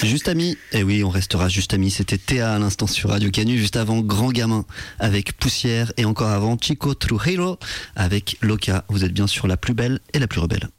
Juste Amis, et oui, on restera juste amis. C'était Théa à l'instant sur Radio Canu, juste avant Grand Gamin avec Poussière et encore avant Chico Trujillo avec Loca. Vous êtes bien sur la plus belle et la plus rebelle.